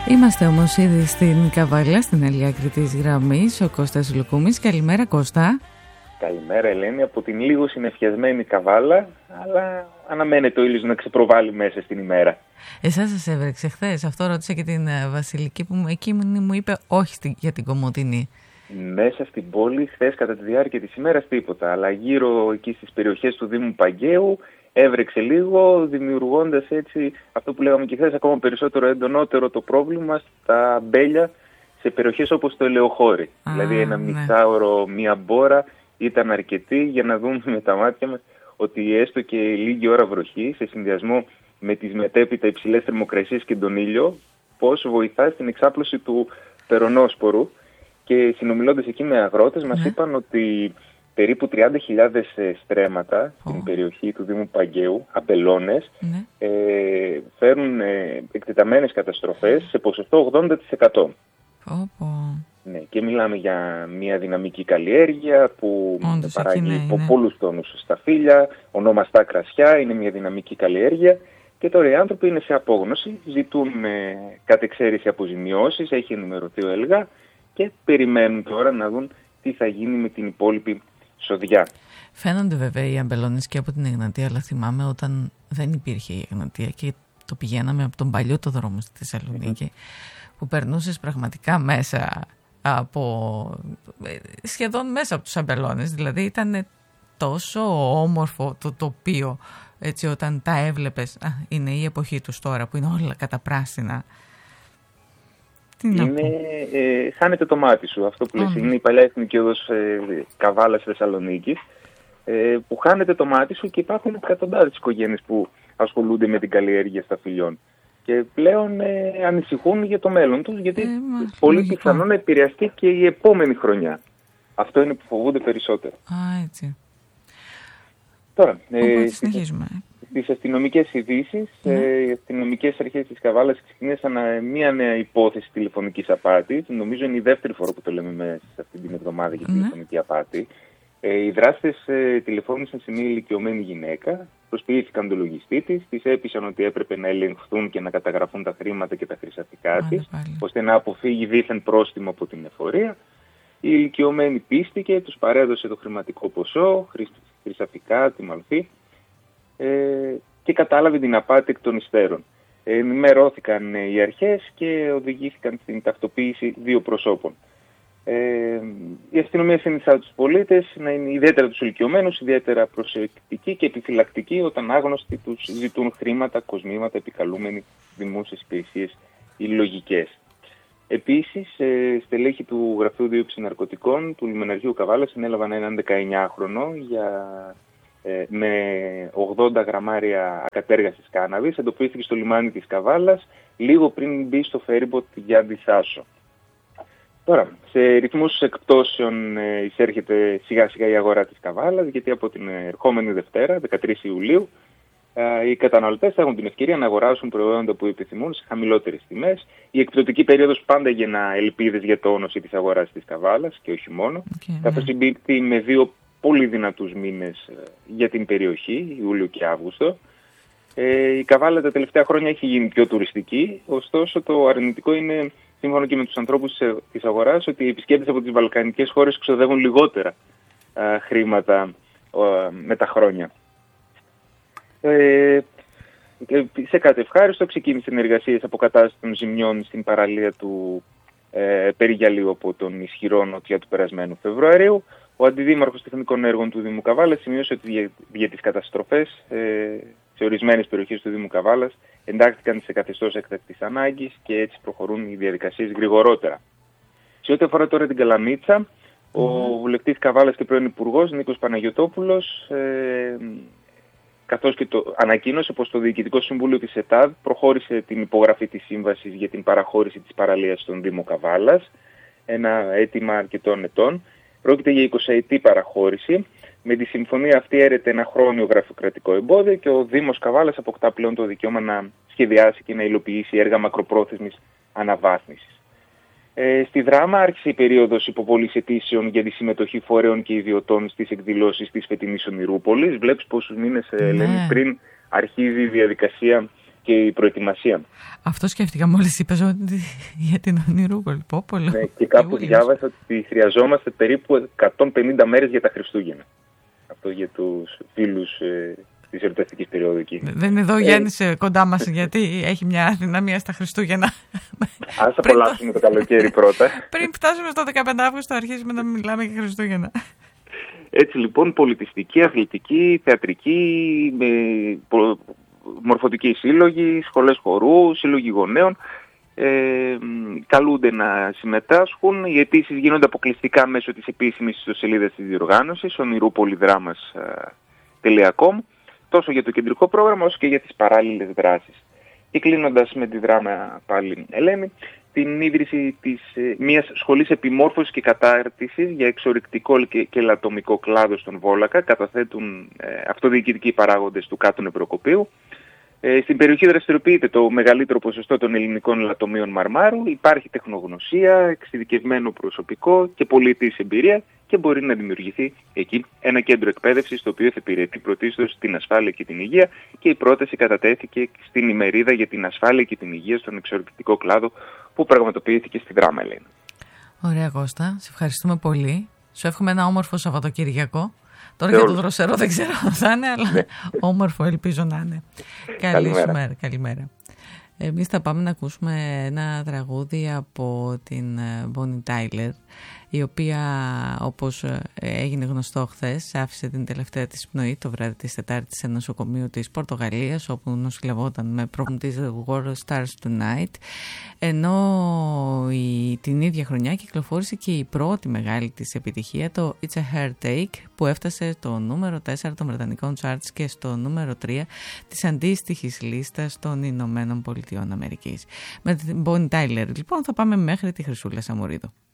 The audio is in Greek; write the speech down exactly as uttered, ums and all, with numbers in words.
Είμαστε όμως ήδη στην Καβάλα, στην άλλη άκρη της γραμμής, ο Κώστας Λουκούμης. Καλημέρα, Κώστα. Καλημέρα, Ελένη, από την λίγο συννεφιασμένη Καβάλα, αλλά αναμένεται ο ήλιος να ξεπροβάλλει μέσα στην ημέρα. Εσάς σας έβρεξε χθες? Αυτό ρώτησα και την Βασιλική που εκείνη μου είπε όχι για την Κομοτηνή. Μέσα στην πόλη χθες κατά τη διάρκεια της ημέρας τίποτα, αλλά γύρω εκεί στις περιοχές του Δήμου Παγκαίου έβρεξε λίγο, δημιουργώντας έτσι αυτό που λέγαμε και χθες, ακόμα περισσότερο εντονότερο το πρόβλημα στα μπέλια σε περιοχές όπως το Ελαιοχώρι. Α, δηλαδή ένα ναι. μισάωρο, μία μπόρα ήταν αρκετή για να δούμε με τα μάτια μας ότι έστω και λίγη ώρα βροχή σε συνδυασμό με τις μετέπειτα υψηλές θερμοκρασίες και τον ήλιο, πώς βοηθά στην εξάπλωση του περονόσπορου. Και συνομιλώντας εκεί με αγρότες, μας ναι. είπαν ότι περίπου τριάντα χιλιάδες στρέμματα oh. στην περιοχή του Δήμου Παγκαίου, αμπελώνες, ναι. ε, φέρουν ε, εκτεταμένες καταστροφές σε ποσοστό ογδόντα τοις εκατό. Oh, oh. Ναι, και μιλάμε για μια δυναμική καλλιέργεια που Όντως, παράγει ναι, ναι. πολλούς τόνους στα φύλλα, ονόμαστα κρασιά, είναι μια δυναμική καλλιέργεια. Και τώρα οι άνθρωποι είναι σε απόγνωση, ζητούν ε, κατ' εξαίρεση αποζημιώσεις, έχει ενημερωθεί ο ΕΛΓΑ και περιμένουν τώρα να δουν τι θα γίνει με την υπόλοιπη σοδιά. Φαίνονται βέβαια οι αμπελώνες και από την Εγνατία, αλλά θυμάμαι όταν δεν υπήρχε η Εγνατία και το πηγαίναμε από τον παλιό το δρόμο στη Θεσσαλονίκη, mm-hmm. που περνούσες πραγματικά μέσα από, σχεδόν μέσα από τους αμπελώνες, δηλαδή ήταν τόσο όμορφο το τοπίο, έτσι όταν τα έβλεπες. Α, είναι η εποχή τους τώρα που είναι όλα καταπράσινα. Είναι, ε, χάνεται το μάτι σου, αυτό που λες, mm. είναι η παλιά εθνική οδός ε, Καβάλας Θεσσαλονίκης, ε, που χάνεται το μάτι σου και υπάρχουν εκατοντάδες οικογένειες που ασχολούνται με την καλλιέργεια σταφυλιών και πλέον ε, ανησυχούν για το μέλλον τους, γιατί ε, μα, πολύ πιθανόν να επηρεαστεί και η επόμενη χρονιά. Αυτό είναι που φοβούνται περισσότερο. Α, έτσι. Τώρα, ε, συνεχίζουμε. Στις αστυνομικές ειδήσεις, mm. ε, οι αστυνομικές αρχές της Καβάλας ξεκινήσαν μια νέα υπόθεση τηλεφωνικής απάτης. Νομίζω είναι η δεύτερη φορά που το λέμε μέσα σε αυτή την εβδομάδα για τηλεφωνική mm. απάτη. Ε, οι δράστες ε, τηλεφώνησαν σε μια ηλικιωμένη γυναίκα, προσποιήθηκαν τον λογιστή της, της έπεισαν ότι έπρεπε να ελεγχθούν και να καταγραφούν τα χρήματα και τα χρυσαφικά της, ώστε να αποφύγει δίθεν πρόστιμο από την εφορία. Η ηλικιωμένη πίστηκε, τους παρέδωσε το χρηματικό ποσό, χρυσαφικά, τη μαλφή, Ε, και κατάλαβε την απάτη εκ των υστέρων. Ε, ενημερώθηκαν ε, οι αρχές και οδηγήθηκαν στην ταυτοποίηση δύο προσώπων. Ε, η αστυνομία συνιστά τους πολίτες να είναι ιδιαίτερα τους ηλικιωμένους, ιδιαίτερα προσεκτικοί και επιφυλακτικοί όταν άγνωστοι τους ζητούν χρήματα, κοσμήματα, επικαλούμενοι δημόσιες υπηρεσίες ή λογικές. Επίσης, ε, στελέχη του Γραφείου Δίωξης Ναρκωτικών του Λιμεναρχείου Καβάλας συνέλαβαν έναν δεκαεννιάχρονο για... με ογδόντα γραμμάρια ακατέργασης κάναβης, εντοπίστηκε στο λιμάνι της Καβάλας λίγο πριν μπει στο φέριμποτ για Αντισάσο. Τώρα, σε ρυθμούς εκπτώσεων ε, εισέρχεται σιγά σιγά η αγορά της Καβάλας, γιατί από την ερχόμενη Δευτέρα, δεκατρείς Ιουλίου, ε, οι καταναλωτές θα έχουν την ευκαιρία να αγοράσουν προϊόντα που επιθυμούν σε χαμηλότερες τιμές. Η εκπτωτική περίοδος πάντα γεννά ελπίδες για το όνοση της αγοράς της Καβάλας και όχι μόνο, okay, καθώς συμπίπτει με δύο πολύ δυνατούς μήνες για την περιοχή, Ιούλιο και Αύγουστο. Ε, η Καβάλα τα τελευταία χρόνια έχει γίνει πιο τουριστική, ωστόσο το αρνητικό είναι, σύμφωνα και με τους ανθρώπους της αγοράς, ότι οι επισκέπτες από τις βαλκανικές χώρες ξοδεύουν λιγότερα α, χρήματα α, με τα χρόνια. Ε, σε κάτι ευχάριστο ξεκίνησαν εργασίες αποκατάστασης των ζημιών στην παραλία του ε, Περιγιαλίου από τον ισχυρό νότια του περασμένου Φεβρουαρίου. Ο Αντιδήμαρχος Τεχνικών Έργων του Δήμου Καβάλας σημείωσε ότι για, για τις καταστροφές ε, σε ορισμένες περιοχές του Δήμου Καβάλας εντάχθηκαν σε καθεστώς έκτακτης ανάγκης και έτσι προχωρούν οι διαδικασίες γρηγορότερα. Σε ό,τι αφορά τώρα την Καλαμίτσα, mm. ο βουλευτής Καβάλας και πρώην Υπουργός Νίκος Παναγιωτόπουλος ε, καθώς και το ανακοίνωσε πως το Διοικητικό Συμβούλιο της ΕΤΑΔ προχώρησε την υπογραφή της σύμβασης για την παραχώρηση της παραλίας στον Δήμο Καβάλας, ένα αίτημα αρκετών ετών. Πρόκειται για εικοσαετή παραχώρηση. Με τη συμφωνία αυτή έρεται ένα χρόνιο γραφειοκρατικό εμπόδιο και ο Δήμος Καβάλας αποκτά πλέον το δικαίωμα να σχεδιάσει και να υλοποιήσει έργα μακροπρόθεσμης αναβάθμισης. Ε, στη Δράμα άρχισε η περίοδος υποβολής αιτήσεων για τη συμμετοχή φορέων και ιδιωτών στις εκδηλώσεις της φετινής Ονειρούπολης. Βλέπεις πόσους μήνες, Ελένη, πριν αρχίζει η διαδικασία και η προετοιμασία. Αυτό σκέφτηκα μόλις είπες ότι για την Ονειρούγολη. Ναι, και κάπου διάβασα ότι χρειαζόμαστε περίπου εκατόν πενήντα μέρες για τα Χριστούγεννα. Αυτό για τους φίλους ε, της εορταστικής περίοδου εκεί. Δεν είναι εδώ ο Γιάννης ε, κοντά μας, γιατί έχει μια αδυναμία στα Χριστούγεννα. Ας απολαύσουμε το καλοκαίρι πρώτα. Πριν φτάσουμε στο δεκαπέντε Αυγούστου αρχίσουμε να μιλάμε για Χριστούγεννα. Έτσι λοιπόν, πολιτιστική, αθλητική, θεατρική, με μορφωτικοί σύλλογοι, σχολές χορού, σύλλογοι γονέων ε, καλούνται να συμμετάσχουν. Οι αιτήσεις γίνονται αποκλειστικά μέσω της επίσημης ιστοσελίδας της διοργάνωσης oniropolidramas τελεία com, τόσο για το κεντρικό πρόγραμμα όσο και για τις παράλληλες δράσεις. Και κλείνοντας με τη δράμα πάλι, Ελένη, την ίδρυση της, ε, μιας σχολής επιμόρφωσης και κατάρτισης για εξορρυκτικό και, και λατομικό κλάδο στον Βόλακα, καταθέτουν ε, αυτοδιοικητικοί παράγοντες του Κάτω Νευροκοπείου. Ε, στην περιοχή δραστηριοποιείται το μεγαλύτερο ποσοστό των ελληνικών λατομείων μαρμάρου, υπάρχει τεχνογνωσία, εξειδικευμένο προσωπικό και πολυετής εμπειρία και μπορεί να δημιουργηθεί εκεί ένα κέντρο εκπαίδευσης το οποίο θα υπηρετεί πρωτίστως την ασφάλεια και την υγεία, και η πρόταση κατατέθηκε στην ημερίδα για την ασφάλεια και την υγεία στον εξορρυκτικό κλάδο που πραγματοποιήθηκε στη Δράμα, Ελένη. Ωραία, Κώστα, σε ευχαριστούμε πολύ. Σου εύχομαι ένα όμορφο Σαββατοκυριακό. Τώρα για το δροσερό δεν ξέρω αν θα είναι, αλλά όμορφο ελπίζω να είναι. Καλή σου μέρα. Καλημέρα. Εμείς θα πάμε να ακούσουμε ένα τραγούδι από την Bonnie Tyler, η οποία, όπως έγινε γνωστό χθες, άφησε την τελευταία της πνοή το βράδυ της Τετάρτης σε νοσοκομείο της Πορτογαλίας, όπου νοσηλευόταν με πρόβλημα της World Stars Tonight, ενώ η, την ίδια χρονιά κυκλοφόρησε και η πρώτη μεγάλη της επιτυχία, το It's a Hair Take, που έφτασε στο νούμερο τέσσερα των Βρετανικών Charts και στο νούμερο τρία της αντίστοιχης λίστας των Ηνωμένων Πολιτειών Αμερικής. Με την Bonnie Tyler λοιπόν θα πάμε μέχρι τη Χρυσούλα Σαμουρίδου.